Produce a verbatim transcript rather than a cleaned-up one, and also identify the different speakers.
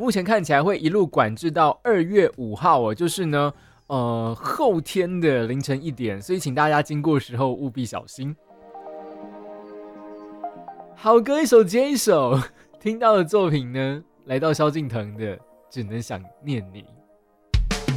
Speaker 1: 目前看起来会一路管制到二月五号哦，就是呢，呃，后天的凌晨一点，所以请大家经过时候务必小心。好歌一首接一首，听到的作品呢，来到萧敬腾的《只能想念你》。